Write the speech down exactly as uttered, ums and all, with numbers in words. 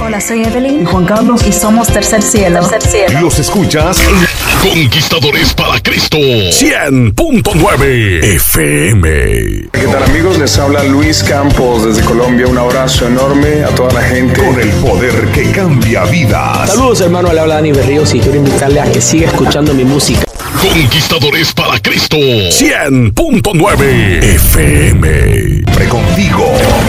Hola, soy Evelyn y Juan Carlos y somos Tercer Cielo. Tercer Cielo. Los escuchas en Conquistadores para Cristo cien punto nueve F M. ¿Qué tal, amigos? Les habla Luis Campos desde Colombia. Un abrazo enorme a toda la gente. Con el poder que cambia vidas. Saludos, hermano. Le habla Dani Berríos y quiero invitarle a que siga escuchando mi música. Conquistadores para Cristo cien punto nueve F M. Pre contigo.